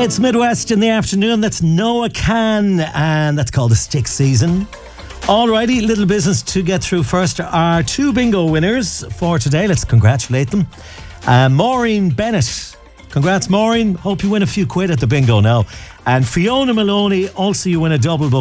It's Midwest in the afternoon. That's Noah Can, and that's called the Stick Season. Alrighty, little business to get through first. Our two bingo winners for today. Let's congratulate them. Maureen Bennett. Congrats, Maureen. Hope you win a few quid at the bingo now. And Fiona Maloney, also you win a double book